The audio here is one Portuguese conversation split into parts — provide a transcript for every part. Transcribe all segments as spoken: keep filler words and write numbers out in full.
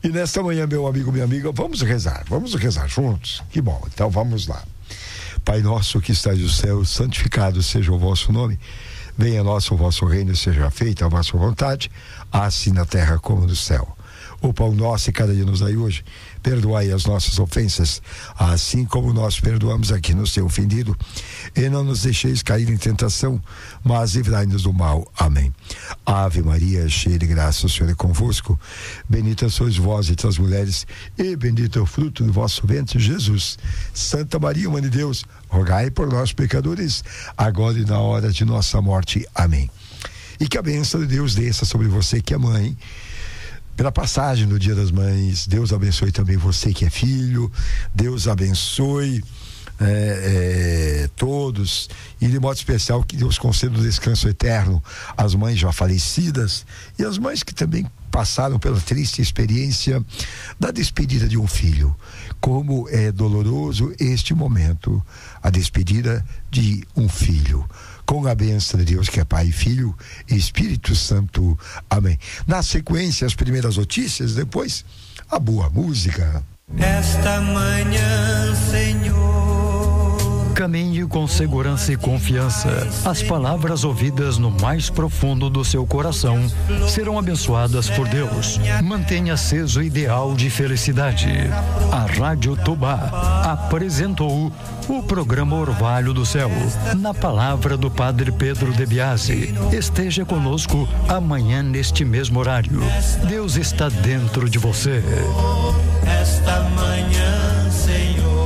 E nesta manhã, meu amigo, minha amiga, vamos rezar, vamos rezar juntos. Que bom, então vamos lá. Pai nosso que estás no céu, santificado seja o vosso nome. Venha a nós o vosso reino, seja feita a vossa vontade, assim na terra como no céu. O pão nosso e cada dia nos dai hoje. Perdoai as nossas ofensas, assim como nós perdoamos aqui no seu ofendido. E não nos deixeis cair em tentação, mas livrai-nos do mal. Amém. Ave Maria, cheia de graça, o Senhor é convosco. Bendita sois vós entre as mulheres, e bendito é o fruto do vosso ventre, Jesus. Santa Maria, Mãe de Deus, rogai por nós, pecadores, agora e na hora de nossa morte. Amém. E que a bênção de Deus desça sobre você que é mãe, pela passagem do Dia das Mães. Deus abençoe também você que é filho. Deus abençoe é, é, todos, e de modo especial que Deus conceda o descanso eterno às mães já falecidas e às mães que também passaram pela triste experiência da despedida de um filho. Como é doloroso este momento, a despedida de um filho. Com a bênção de Deus, que é Pai, Filho e Espírito Santo. Amém. Na sequência, as primeiras notícias, depois a boa música. Esta manhã, Senhor, caminhe com segurança e confiança. As palavras ouvidas no mais profundo do seu coração serão abençoadas por Deus. Mantenha aceso o ideal de felicidade. A Rádio Tubá apresentou o programa Orvalho do Céu, na palavra do Padre Pedro de Biasi. Esteja conosco amanhã neste mesmo horário. Deus está dentro de você. Esta manhã, Senhor.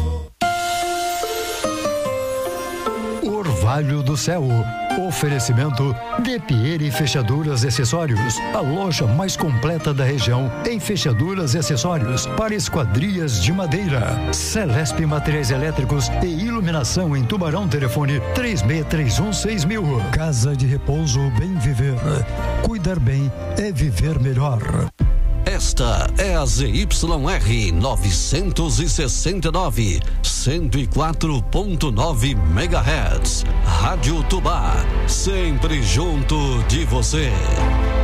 Orvalho do Céu. Oferecimento De Pieri Fechaduras e Acessórios, a loja mais completa da região em fechaduras e acessórios para esquadrias de madeira. Celesp Materiais Elétricos e Iluminação em Tubarão. Telefone três seis três um seis mil. Casa de Repouso Bem Viver. Cuidar bem é viver melhor. Esta é a Z Y R novecentos e sessenta e nove, cento e quatro ponto nove megahertz. Rádio Tubá, sempre junto de você.